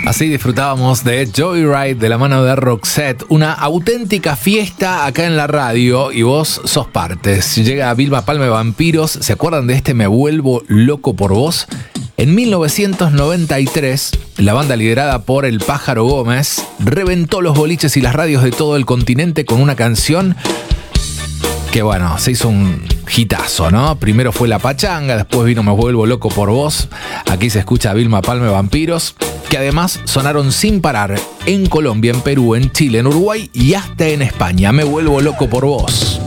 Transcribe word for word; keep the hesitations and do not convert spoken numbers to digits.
Así disfrutábamos de Joyride de la mano de Roxette, una auténtica fiesta acá en la radio y vos sos parte. Si llega Vilma Palma Vampiros, ¿se acuerdan de este Me Vuelvo Loco por Vos? En mil novecientos noventa y tres, la banda liderada por El Pájaro Gómez reventó los boliches y las radios de todo el continente con una canción que, bueno, se hizo un hitazo, ¿no? Primero fue La Pachanga, después vino Me Vuelvo Loco por Vos. Aquí se escucha a Vilma Palma Vampiros, que además sonaron sin parar en Colombia, en Perú, en Chile, en Uruguay y hasta en España. Me Vuelvo Loco por Vos.